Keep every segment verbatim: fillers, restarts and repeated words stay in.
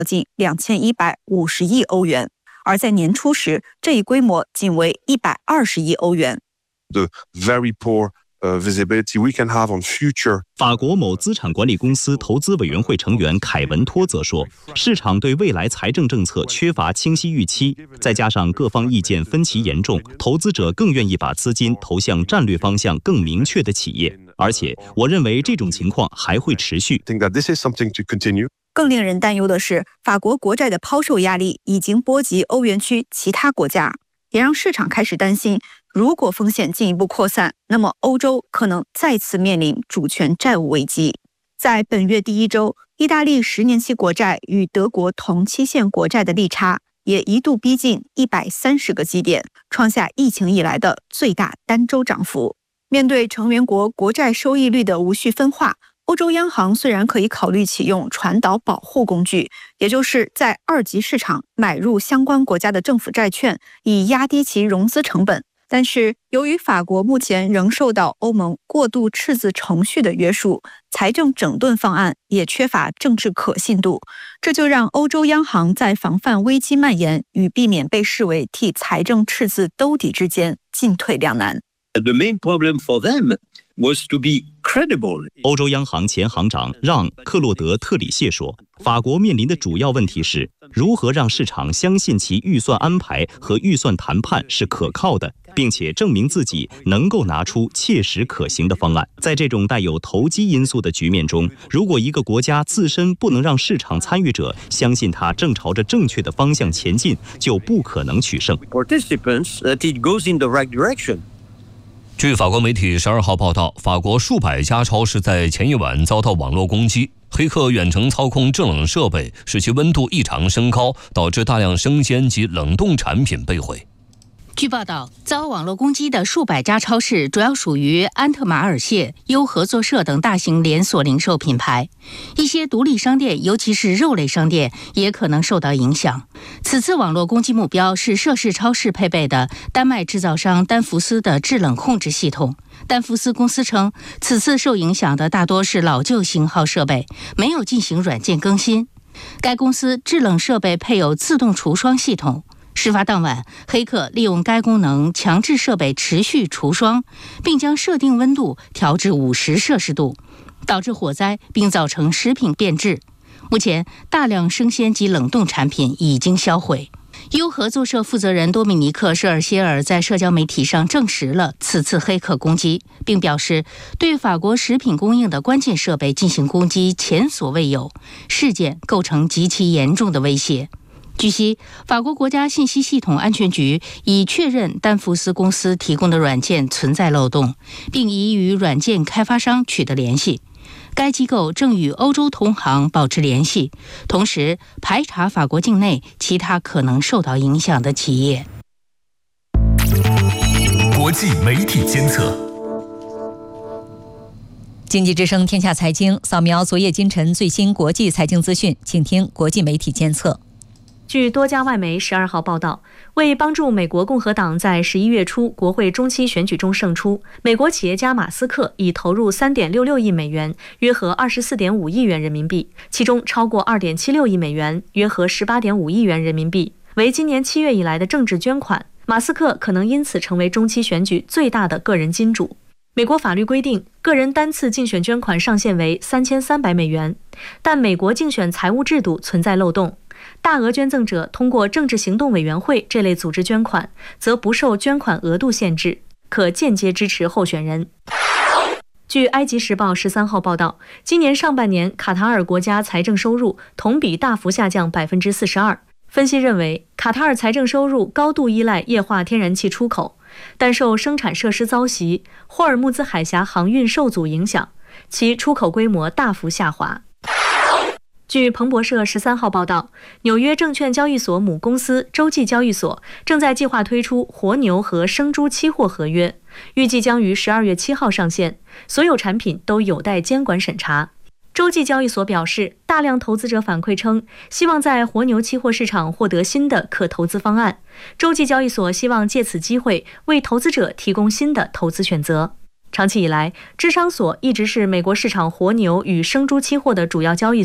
近两千一百五十亿欧元，而在年初时，这一规模仅为一百二十亿欧元。 The very poor Uh, visibility we can have on future. 法国某资产管理公司投资委员会成员凯文托则说，市场对未来财政政策缺乏清晰预期，再加上各方意见分歧严重，投资者更愿意把资金投向战略方向更明确的企业。而且，我认为这种情况还会持续。 I think that this is something to continue. 更令人担忧的是，法国国债的抛售压力已经波及欧元区其他国家，也让市场开始担心，如果风险进一步扩散，那么欧洲可能再次面临主权债务危机。在本月第一周，意大利十年期国债与德国同期限国债的利差也一度逼近一百三十个基点，创下疫情以来的最大单周涨幅。面对成员国国债收益率的无序分化，欧洲央行虽然可以考虑启用传导保护工具，也就是在二级市场买入相关国家的政府债券，以压低其融资成本，但是由于法国目前仍受到欧盟过度赤字程序的约束，财政整顿方案也缺乏政治可信度，这就让欧洲央行在防范危机蔓延与避免被视为替财政赤字兜底之间进退两难。 The main problem for them was to be credible. 欧洲央行前行长让·克洛德·特里谢说，法国面临的主要问题是如何让市场相信其预算安排和预算谈判是可靠的，并且证明自己能够拿出切实可行的方案。在这种带有投机因素的局面中，如果一个国家自身不能让市场参与者相信它正朝着正确的方向前进，就不可能取胜。 Participants that it goes in the right direction. 据法国媒体十二号报道，法国数百家超市在前一晚遭到网络攻击，黑客远程操控制冷设备，使其温度异常升高，导致大量生鲜及冷冻产品被毁。 据报道，遭网络攻击的数百家超市主要属于安特马尔谢、优合作社等大型连锁零售品牌，一些独立商店，尤其是肉类商店，也可能受到影响。此次网络攻击目标是涉事超市配备的丹麦制造商丹福斯的制冷控制系统。丹福斯公司称，此次受影响的大多是老旧型号设备，没有进行软件更新。该公司制冷设备配有自动除霜系统。事发当晚，黑客利用该功能强制设备持续除霜，并将设定温度调至五十摄氏度，导致火灾并造成食品变质。目前，大量生鲜及冷冻产品已经销毁。优合作社负责人多米尼克·舍尔歇尔在社交媒体上证实了此次黑客攻击，并表示对法国食品供应的关键设备进行攻击前所未有，事件构成极其严重的威胁。据悉，法国国家信息系统安全局已确认丹福斯公司提供的软件存在漏洞，并已与软件开发商取得联系。该机构正与欧洲同行保持联系，同时排查法国境内其他可能受到影响的企业。 国际媒体监测。经济之声天下财经扫描昨夜今晨最新国际财经资讯，请听国际媒体监测。 据多家外媒十二号报道，为帮助美国共和党在十一月初国会中期选举中胜出，美国企业家马斯克已投入 三点六六亿美元，约合 二十四点五亿元人民币，其中超过 二点七六亿美元，约合 十八点五亿元人民币，为今年七月以来的政治捐款。马斯克可能因此成为中期选举最大的个人金主。美国法律规定，个人单次竞选捐款上限为三千三百美元，但美国竞选财务制度存在漏洞。大额捐赠者通过政治行动委员会这类组织捐款，则不受捐款额度限制，可间接支持候选人。据埃及时报十三号报道，今年上半年卡塔尔国家财政收入同比大幅下降 百分之四十二。分析认为，卡塔尔财政收入高度依赖液化天然气出口，但受生产设施遭袭、霍尔木兹海峡航运受阻影响，其出口规模大幅下滑。据彭博社十三号报道，纽约证券交易所母公司洲际交易所正在计划推出活牛和生猪期货合约，预计将于十二月七号上线，所有产品都有待监管审查。洲际交易所表示，大量投资者反馈称，希望在活牛期货市场获得新的可投资方案。洲际交易所希望借此机会为投资者提供新的投资选择。长期以来，芝商所一直是美国市场活牛与生猪期货的主要交易所。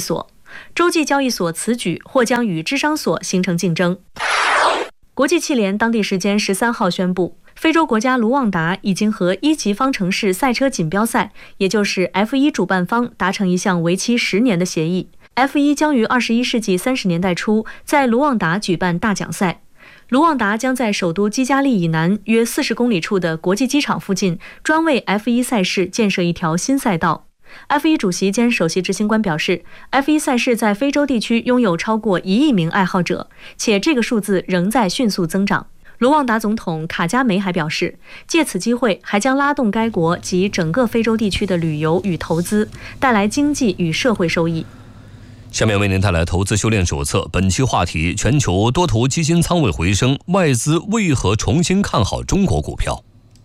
洲际交易所此举或将与芝商所形成竞争。国际汽联当地时间十三号宣布，非洲国家卢旺达已经和一级方程式赛车锦标赛，也就是 F 一 主办方达成一项为期十年的协议。F 一 将于二十一世纪三十年代初在卢旺达举办大奖赛。卢旺达将在首都基加利以南约四十公里处的国际机场附近，专为 F 一 赛事建设一条新赛道。F 一 主席兼首席执行官表示， F 一 赛事在非洲地区拥有超过一亿名爱好者，且这个数字仍在迅速增长。卢旺达总统卡加梅还表示，借此机会还将拉动该国及整个非洲地区的旅游与投资，带来经济与社会收益。 下面为您带来投资修炼手册，本期话题：全球多头基金仓位回升，外资为何重新看好中国股票？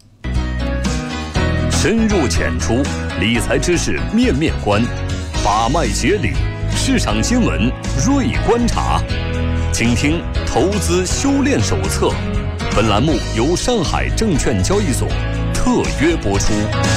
深入浅出，理财知识面面观，把脉解理，市场新闻锐观察。请听投资修炼手册。本栏目由上海证券交易所特约播出。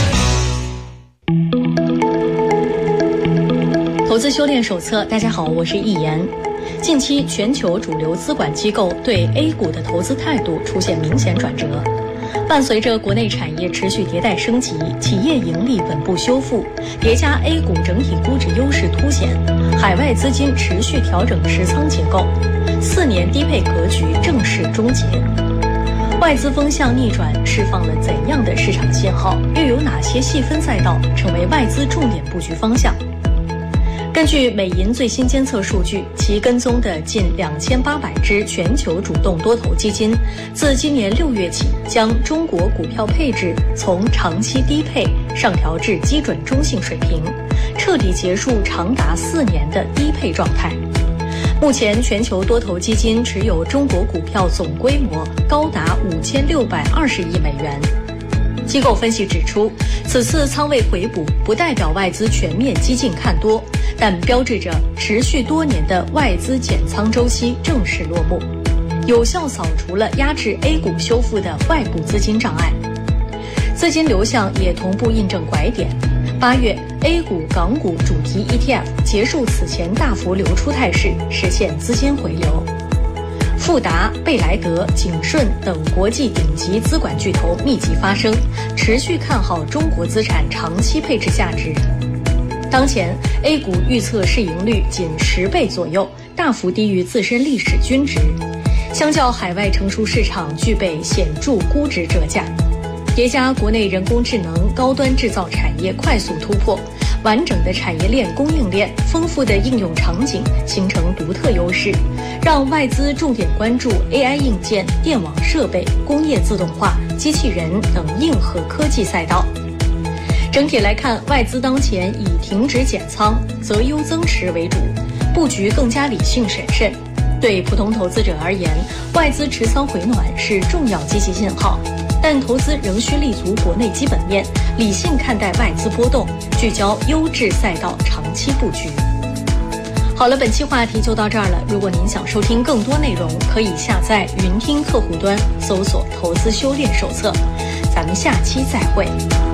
投资修炼手册，大家好，我是易言。近期全球主流资管机构对 A 股的投资态度出现明显转折，伴随着国内产业持续迭代升级，企业盈利稳步修复，叠加 A 股整体估值优势凸显，海外资金持续调整持仓结构，四年低配格局正式终结。外资风向逆转释放了怎样的市场信号？又有哪些细分赛道成为外资重点布局方向？根据美银最新监测数据，其跟踪的近两千八百只全球主动多头基金，自今年六月起，将中国股票配置从长期低配上调至基准中性水平，彻底结束长达四年的低配状态。目前，全球多头基金持有中国股票总规模高达五千六百二十亿美元。机构分析指出，此次仓位回补不代表外资全面激进看多，但标志着持续多年的外资减仓周期正式落幕，有效扫除了压制 A 股修复的外部资金障碍。资金流向也同步印证拐点。八月 A 股、港股主题 E T F 结束此前大幅流出态势，实现资金回流。富达、贝莱德、景顺等国际顶级资管巨头密集发声，持续看好中国资产长期配置价值。当前 A 股预测市盈率仅十倍左右，大幅低于自身历史均值，相较海外成熟市场具备显著估值折价。叠加国内人工智能高端制造产业快速突破，完整的产业链供应链、丰富的应用场景形成独特优势，让外资重点关注 A I 硬件、电网设备、工业自动化、机器人等硬核科技赛道。整体来看，外资当前以停止减仓、择优增持为主，布局更加理性审慎。对普通投资者而言，外资持仓回暖是重要积极信号，但投资仍需立足国内基本面，理性看待外资波动，聚焦优质赛道长期布局。好了，本期话题就到这儿了。如果您想收听更多内容，可以下载云听客户端，搜索投资修炼手册。咱们下期再会。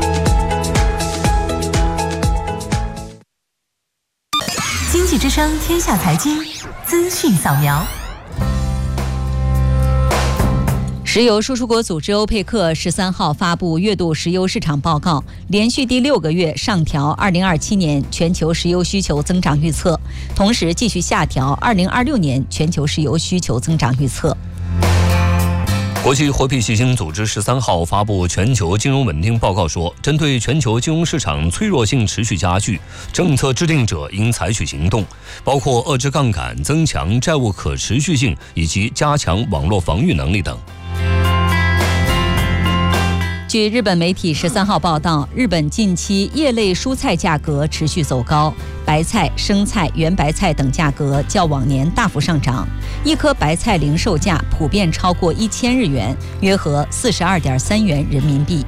经济之声天下财经资讯扫描。 石油输出国组织欧佩克十三号发布月度石油市场报告，连续第六个月上调二零二七年全球石油需求增长预测，同时继续下调二零二六年全球石油需求增长预测。 国际货币基金组织十三号发布全球金融稳定报告说，针对全球金融市场脆弱性持续加剧，政策制定者应采取行动，包括遏制杠杆、增强债务可持续性以及加强网络防御能力等。 据日本媒体十三号报道，日本近期叶类蔬菜价格持续走高，白菜、生菜、圆白菜等价格较往年大幅上涨，一颗白菜零售价普遍超过一千日元，约合四十二点三元人民币。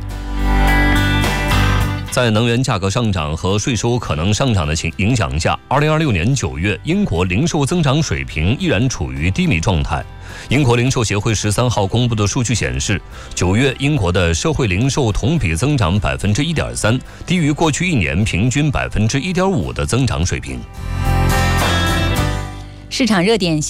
在能源价格上涨和税收可能上涨的影响下，二零二六年九月，英国零售增长水平依然处于低迷状态。英国零售协会十三号公布的数据显示，九月英国的社会零售同比增长百分之一点三，低于过去一年平均百分之一点五的增长水平。 市场热点。